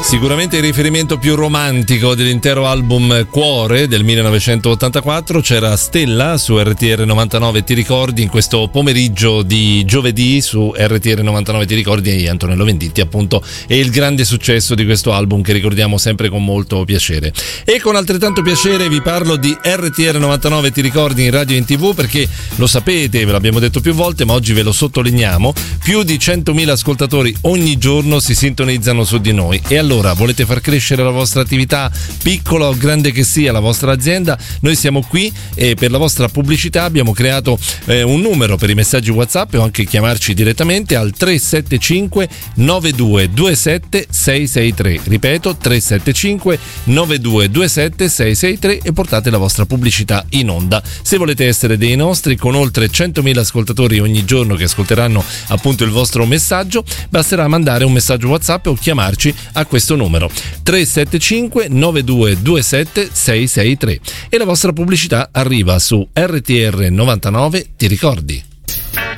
Sicuramente il riferimento più romantico dell'intero album Cuore del 1984. C'era Stella su RTR 99, ti ricordi, in questo pomeriggio di giovedì su RTR 99, ti ricordi, e Antonello Venditti appunto, è il grande successo di questo album che ricordiamo sempre con molto piacere. E con altrettanto piacere vi parlo di RTR 99, ti ricordi, in radio e in TV, perché lo sapete, ve l'abbiamo detto più volte, ma oggi ve lo sottolineiamo: più di 100.000 ascoltatori ogni giorno si sintonizzano su di noi. E allora, volete far crescere la vostra attività, piccola o grande che sia la vostra azienda? Noi siamo qui e per la vostra pubblicità abbiamo creato un numero per i messaggi WhatsApp, o anche chiamarci direttamente al 375 9227 663. Ripeto, 375 9227 663, e portate la vostra pubblicità in onda. Se volete essere dei nostri, con oltre 100.000 ascoltatori ogni giorno che ascolteranno appunto il vostro messaggio, basterà mandare un messaggio WhatsApp o chiamarci a questo numero 375 9227 663, e la vostra pubblicità arriva su RTR 99, ti ricordi.